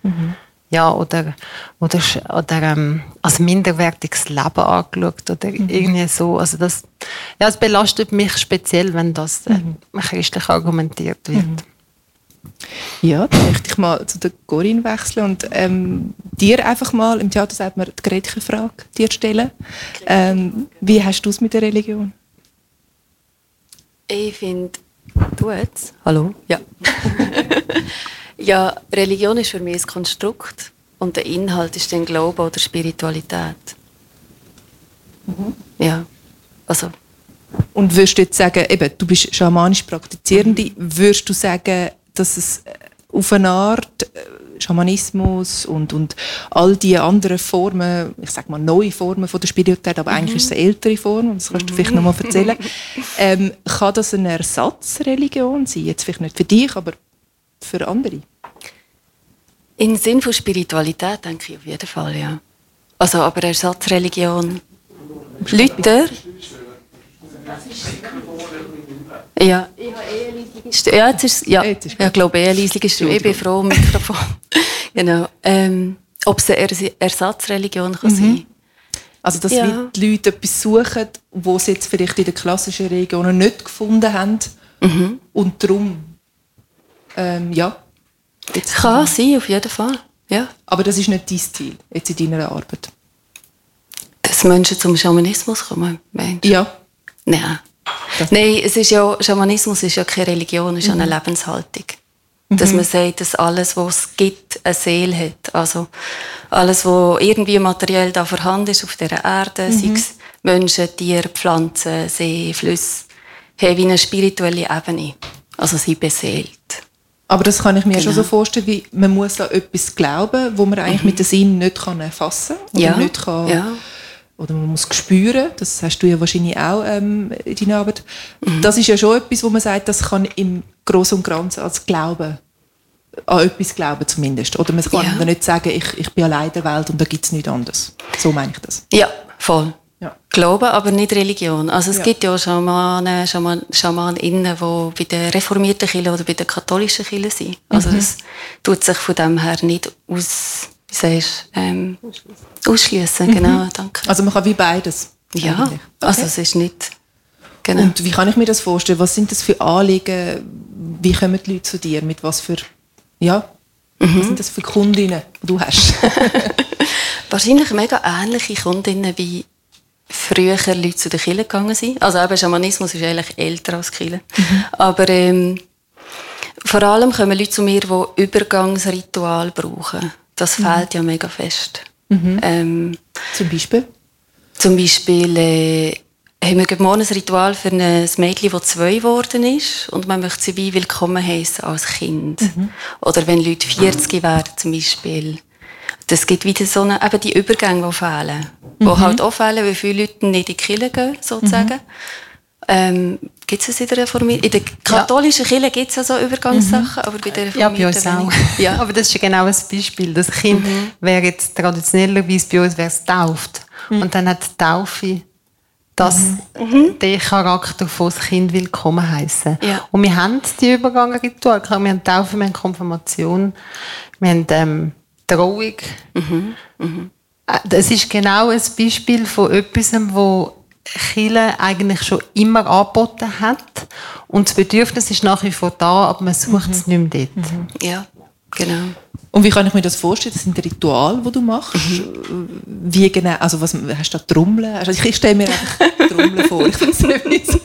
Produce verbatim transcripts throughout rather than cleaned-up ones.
Mhm. Ja, oder, oder, oder ähm, als minderwertiges Leben angeschaut oder mhm. irgendwie so. Also das, ja, es belastet mich speziell, wenn das äh, mhm. christlich argumentiert wird. Mhm. Ja, dann möchte ich mal zu der Corinne wechseln und ähm, dir einfach mal, im Theater sagt man, die Gretchenfrage dir stellen. Ähm, wie hast du es mit der Religion? Ich finde, du jetzt? Hallo? Ja. Ja, Religion ist für mich ein Konstrukt und der Inhalt ist dann Glaube oder Spiritualität. Mhm. Ja, also. Und würdest du jetzt sagen, eben, du bist schamanisch Praktizierende, mhm. würdest du sagen, dass es auf eine Art Schamanismus und, und all die anderen Formen, ich sage mal neue Formen von der Spiritualität, aber mhm. eigentlich ist es eine ältere Form, und das kannst du vielleicht noch mal erzählen, ähm, kann das eine Ersatzreligion sein? Jetzt vielleicht nicht für dich, aber für andere? Im Sinn von Spiritualität denke ich auf jeden Fall, ja. Also, aber Ersatzreligion. Luther. Ja, ich habe eh eine leisliche Stimme. Ja, jetzt ist, ja, ich glaube eh eine leisliche Stimme. Ich bin froh um Mikrofon. Genau. Ähm, ob es eine Ersatzreligion kann mhm. sein. Also, dass ja. die Leute etwas suchen, was sie jetzt vielleicht in den klassischen Religionen nicht gefunden haben. Mhm. Und darum, ähm, ja. Jetzt kann sein, auf jeden Fall. Ja. Aber das ist nicht dein Ziel, jetzt in deiner Arbeit? Dass Menschen zum Schamanismus kommen, meinst du? Ja. Nein. Das Nein, es ist ja, Schamanismus ist ja keine Religion, es ist mhm. eine Lebenshaltung. Mhm. Dass man sagt, dass alles, was es gibt, eine Seele hat. Also alles, was irgendwie materiell da vorhanden ist auf dieser Erde, mhm. sei es Menschen, Tiere, Pflanzen, See, Flüsse, haben wie eine spirituelle Ebene. Also sie beseelt. Aber das kann ich mir genau. schon so vorstellen, wie man muss an etwas glauben, wo man eigentlich mhm. mit dem Sinn nicht kann erfassen kann. Oder ja. nicht kann... Ja. Oder man muss spüren, das hast du ja wahrscheinlich auch ähm, in deiner Arbeit. Mhm. Das ist ja schon etwas, wo man sagt, das kann im Großen und Ganzen als Glauben, an etwas glauben zumindest. Oder man kann ja. nicht sagen, ich, ich bin allein in der Welt und da gibt es nichts anderes. So meine ich das. Ja, voll. Ja. Glauben, aber nicht Religion. Also es ja. gibt ja Schamanen, Schaman, Schamaninnen, die bei der reformierten Kirche oder bei der katholischen Kirche sind. Also mhm. es tut sich von dem her nicht aus... Wie sagst du? Ähm, ausschliessen, mhm. genau, danke. Also man kann wie beides? Ja, okay. Also es ist nicht... Genau. Und wie kann ich mir das vorstellen? Was sind das für Anliegen? Wie kommen die Leute zu dir? Mit was für... Ja, mhm. was sind das für Kundinnen, die du hast? Wahrscheinlich mega ähnliche Kundinnen, wie früher Leute zu der Kirche gegangen sind. Also eben Schamanismus ist eigentlich älter als Kirche. Mhm. Aber ähm, vor allem kommen Leute zu mir, die Übergangsritual brauchen. Das mhm. fehlt ja mega fest. Mhm. Ähm, zum Beispiel? Zum Beispiel äh, haben wir morgen ein Ritual für ein Mädchen, das zwei geworden ist und man möchte sie wie willkommen heißen als Kind. Mhm. Oder wenn Leute vierzig werden zum Beispiel. Das gibt wieder so eine, eben die Übergänge, die fehlen. Mhm. Die halt auch fehlen, weil viele Leute nicht in die Kirche gehen, sozusagen. Mhm. Ähm, gibt es in der Reformierten? In der katholischen ja. Kirche gibt es ja so Übergangssachen, mhm. aber bei der Reformierten ja, bei uns auch. Ja. Aber das ist ja genau ein Beispiel. Das Kind mhm. wäre jetzt traditionellerweise bei uns wäre es getauft. Mhm. Und dann hat die Taufe das, mhm. den Charakter von das Kind willkommen heißen. Ja. Und wir haben die Übergangsrituale. Wir haben Taufe, wir haben Konfirmation, wir haben ähm, Trauung. Mhm. Mhm. Das ist genau ein Beispiel von etwas, wo Kirche eigentlich schon immer angeboten hat. Und das Bedürfnis ist nach wie vor da, aber man sucht es mhm. nicht mehr dort. Mhm. Ja, genau. Und wie kann ich mir das vorstellen? Das sind Rituale, die du machst. Mhm. Wie genau? Also was, hast du da Trommeln? Also ich stelle mir einfach Trommeln vor. Ich weiß nicht wieso.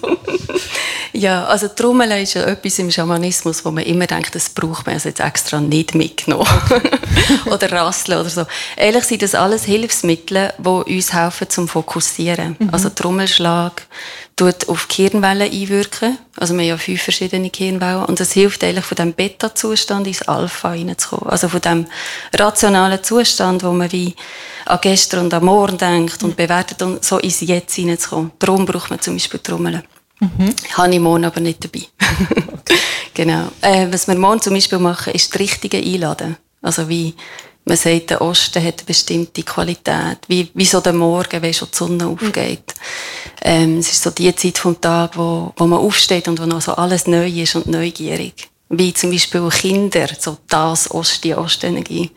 Ja, also Trommeln ist ja etwas im Schamanismus, wo man immer denkt, das braucht man also jetzt extra nicht mitgenommen. Oder Rasseln oder so. Ehrlich sind das alles Hilfsmittel, die uns helfen zum Fokussieren. Mhm. Also Trommelschlag tut auf die Hirnwellen einwirken. Also wir haben ja fünf verschiedene Hirnwellen. Und das hilft eigentlich von diesem Beta-Zustand ins Alpha reinzukommen. Also von diesem rationalen Zustand, wo man wie an gestern und an morgen denkt und bewertet und so ins Jetzt hineinzukommen. Darum braucht man zum Beispiel Trommeln. Mhm. Habe ich morgen aber nicht dabei. Okay. Genau. Äh, was wir morgen zum Beispiel machen, ist die Richtigen einladen. Also wie man sagt, der Osten hat eine bestimmte Qualität. Wie, wie so der Morgen, wenn schon die Sonne aufgeht. Ähm, es ist so die Zeit vom Tag, wo, wo man aufsteht und wo noch so alles neu ist und neugierig. Wie zum Beispiel Kinder, so das Ost, die Ostenergie.